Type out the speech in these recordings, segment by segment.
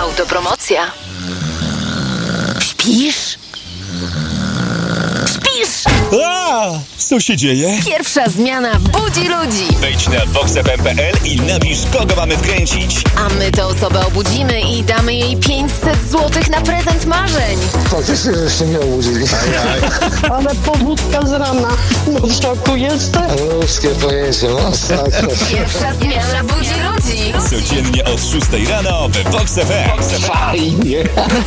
Autopromocja. Śpisz? Śpisz? Co się dzieje? Pierwsza zmiana budzi ludzi. Wejdź na voxfm.pl i napisz, kogo mamy wkręcić. A my tę osobę obudzimy i damy jej 500 zł na prezent marzeń. Faktycznie, żeście mnie obudzili. Ale pobudka z rana. No w szoku jestem. Ludzkie pojęcie, masakra. Pierwsza zmiana budzi ludzi. Codziennie od 6 rano we Vox FM. Fajnie.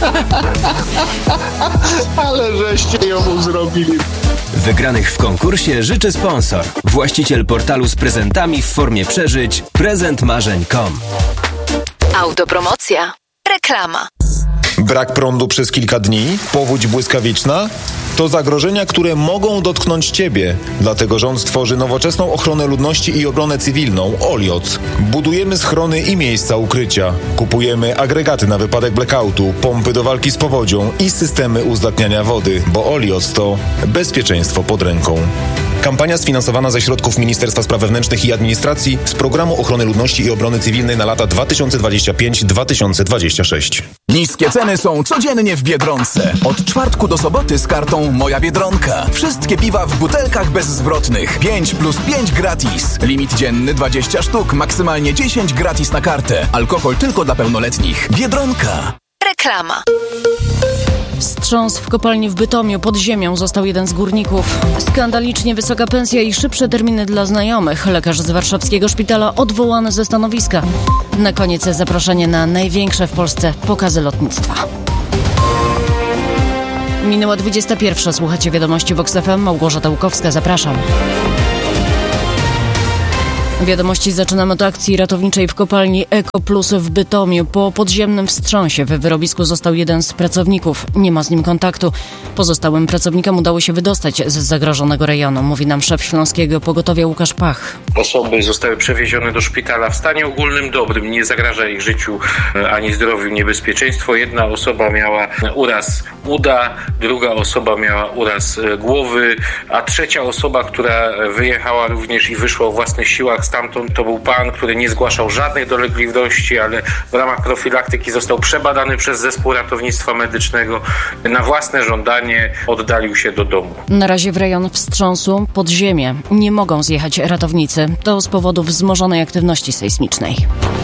Ale żeście ją zrobili. Wygranych w konkursie życzy sponsor. Właściciel portalu z prezentami w formie przeżyć prezentmarzeń.com. Autopromocja. Reklama. Brak prądu przez kilka dni? Powódź błyskawiczna? To zagrożenia, które mogą dotknąć Ciebie. Dlatego rząd tworzy nowoczesną ochronę ludności i obronę cywilną OLIOC. Budujemy schrony i miejsca ukrycia. Kupujemy agregaty na wypadek blackoutu, pompy do walki z powodzią i systemy uzdatniania wody, bo OLIOC to bezpieczeństwo pod ręką. Kampania sfinansowana ze środków Ministerstwa Spraw Wewnętrznych i Administracji z Programu Ochrony Ludności i Obrony Cywilnej na lata 2025-2026. Niskie ceny są codziennie w Biedronce. Od czwartku do soboty z kartą Moja Biedronka. Wszystkie piwa w butelkach bezzwrotnych. 5+5 gratis. Limit dzienny 20 sztuk, maksymalnie 10 gratis na kartę. Alkohol tylko dla pełnoletnich. Biedronka. Reklama. Wstrząs w kopalni w Bytomiu. Pod ziemią został jeden z górników. Skandalicznie wysoka pensja i szybsze terminy dla znajomych. Lekarz z warszawskiego szpitala odwołany ze stanowiska. Na koniec zaproszenie na największe w Polsce pokazy lotnictwa. Minęła 21. Słuchacie wiadomości Vox FM. Małgorzata Łukowska, zapraszam. Wiadomości zaczynamy od akcji ratowniczej w kopalni Eko Plus w Bytomiu. Po podziemnym wstrząsie w wyrobisku został jeden z pracowników. Nie ma z nim kontaktu. Pozostałym pracownikom udało się wydostać z zagrożonego rejonu, mówi nam szef Śląskiego Pogotowia Łukasz Pach. Osoby zostały przewiezione do szpitala w stanie ogólnym dobrym. Nie zagraża ich życiu ani zdrowiu niebezpieczeństwo. Jedna osoba miała uraz uda, druga osoba miała uraz głowy, a trzecia osoba, która wyjechała również i wyszła o własnych siłach stamtąd, to był pan, który nie zgłaszał żadnych dolegliwości, ale w ramach profilaktyki został przebadany przez zespół ratownictwa medycznego. Na własne żądanie oddalił się do domu. Na razie w rejon wstrząsu pod ziemię nie mogą zjechać ratownicy. To z powodu wzmożonej aktywności sejsmicznej.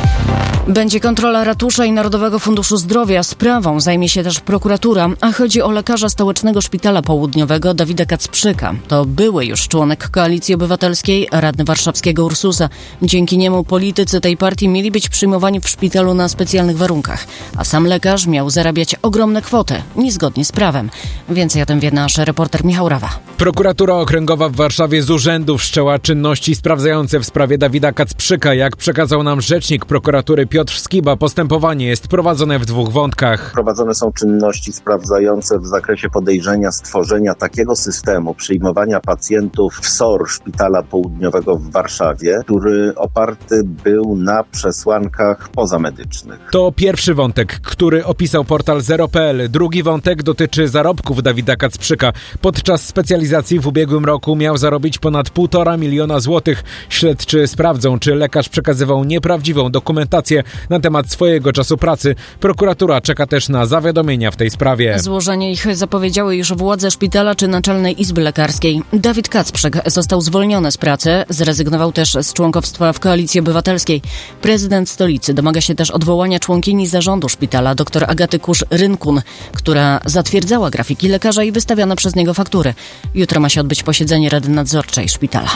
Będzie kontrola ratusza i Narodowego Funduszu Zdrowia. Sprawą zajmie się też prokuratura, a chodzi o lekarza Stołecznego Szpitala Południowego Dawida Kacprzyka. To były już członek Koalicji Obywatelskiej, radny warszawskiego Ursusa. Dzięki niemu politycy tej partii mieli być przyjmowani w szpitalu na specjalnych warunkach, a sam lekarz miał zarabiać ogromne kwoty, niezgodnie z prawem. Więcej o tym wie nasz reporter Michał Rawa. Prokuratura Okręgowa w Warszawie z urzędu wszczęła czynności sprawdzające w sprawie Dawida Kacprzyka. Jak przekazał nam rzecznik prokuratury Piotr Skiba, postępowanie jest prowadzone w dwóch wątkach. Prowadzone są czynności sprawdzające w zakresie podejrzenia stworzenia takiego systemu przyjmowania pacjentów w SOR Szpitala Południowego w Warszawie, który oparty był na przesłankach pozamedycznych. To pierwszy wątek, który opisał portal Zero.pl. Drugi wątek dotyczy zarobków Dawida Kacprzyka. Podczas specjalizacji w ubiegłym roku miał zarobić ponad 1,5 miliona złotych. Śledczy sprawdzą, czy lekarz przekazywał nieprawdziwą dokumentację na temat swojego czasu pracy. Prokuratura czeka też na zawiadomienia w tej sprawie. Złożenie ich zapowiedziały już władze szpitala czy Naczelnej Izby Lekarskiej. Dawid Kacprzyk został zwolniony z pracy, zrezygnował też z członkostwa w Koalicji Obywatelskiej. Prezydent stolicy domaga się też odwołania członkini zarządu szpitala dr Agaty Kusz-Rynkun, która zatwierdzała grafiki lekarza i wystawiane przez niego faktury. Jutro ma się odbyć posiedzenie Rady Nadzorczej szpitala.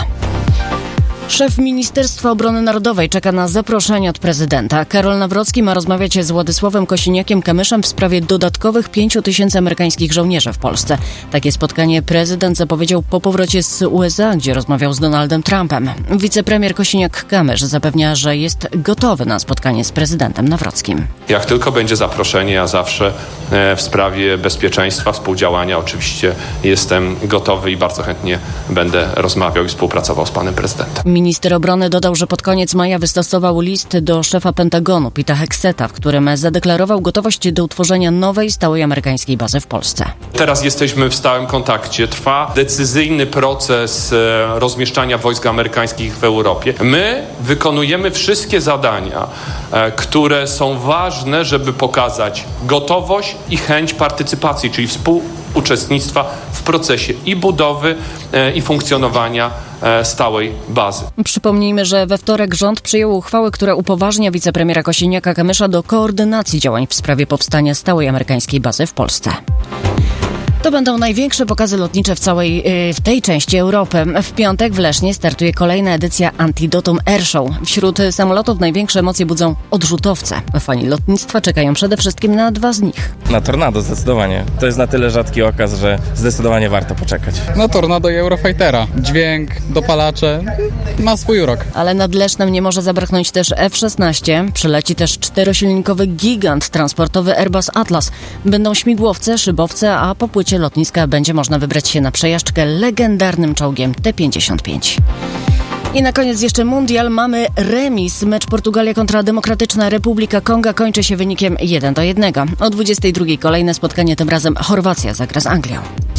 Szef Ministerstwa Obrony Narodowej czeka na zaproszenie od prezydenta. Karol Nawrocki ma rozmawiać z Władysławem Kosiniakiem-Kamyszem w sprawie dodatkowych 5 000 amerykańskich żołnierzy w Polsce. Takie spotkanie prezydent zapowiedział po powrocie z USA, gdzie rozmawiał z Donaldem Trumpem. Wicepremier Kosiniak-Kamysz zapewnia, że jest gotowy na spotkanie z prezydentem Nawrockim. Jak tylko będzie zaproszenie, ja zawsze w sprawie bezpieczeństwa, współdziałania oczywiście jestem gotowy i bardzo chętnie będę rozmawiał i współpracował z panem prezydentem. Minister obrony dodał, że pod koniec maja wystosował list do szefa Pentagonu, Peta Hexeta, w którym zadeklarował gotowość do utworzenia nowej, stałej amerykańskiej bazy w Polsce. Teraz jesteśmy w stałym kontakcie. Trwa decyzyjny proces rozmieszczania wojsk amerykańskich w Europie. My wykonujemy wszystkie zadania, które są ważne, żeby pokazać gotowość i chęć partycypacji, czyli współuczestnictwa w procesie i budowy, i funkcjonowania stałej bazy. Przypomnijmy, że we wtorek rząd przyjął uchwałę, która upoważnia wicepremiera Kosiniaka-Kamysza do koordynacji działań w sprawie powstania stałej amerykańskiej bazy w Polsce. To będą największe pokazy lotnicze w tej części Europy. W piątek w Lesznie startuje kolejna edycja Antidotum Airshow. Wśród samolotów największe emocje budzą odrzutowce. Fani lotnictwa czekają przede wszystkim na 2 z nich. Na Tornado zdecydowanie. To jest na tyle rzadki okaz, że zdecydowanie warto poczekać. No Tornado i Eurofightera. Dźwięk, dopalacze, ma swój urok. Ale nad Lesznem nie może zabraknąć też F-16. Przyleci też 4-silnikowy gigant transportowy Airbus Atlas. Będą śmigłowce, szybowce, a po płycie lotniska będzie można wybrać się na przejażdżkę legendarnym czołgiem T-55. I na koniec jeszcze mundial. Mamy remis. Mecz Portugalia kontra Demokratyczna Republika Konga kończy się wynikiem 1-1. O 22:00 kolejne spotkanie, tym razem Chorwacja zagra z Anglią.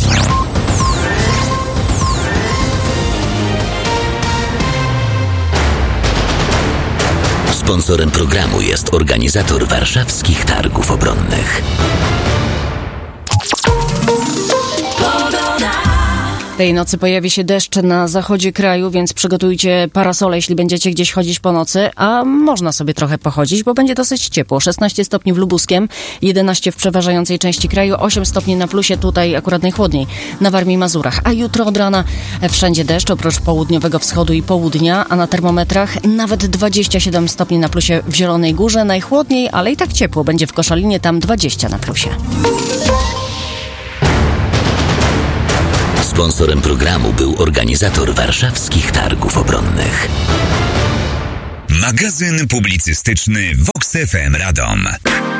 Sponsorem programu jest organizator warszawskich targów obronnych. Tej nocy pojawi się deszcz na zachodzie kraju, więc przygotujcie parasole, jeśli będziecie gdzieś chodzić po nocy, a można sobie trochę pochodzić, bo będzie dosyć ciepło. 16 stopni w Lubuskiem, 11 w przeważającej części kraju, 8 stopni na plusie, tutaj akurat najchłodniej, na Warmii i Mazurach. A jutro od rana wszędzie deszcz, oprócz południowego wschodu i południa, a na termometrach nawet 27 stopni na plusie w Zielonej Górze, najchłodniej, ale i tak ciepło będzie w Koszalinie, tam 20 na plusie. Sponsorem programu był organizator warszawskich targów obronnych. Magazyn publicystyczny Vox FM Radom.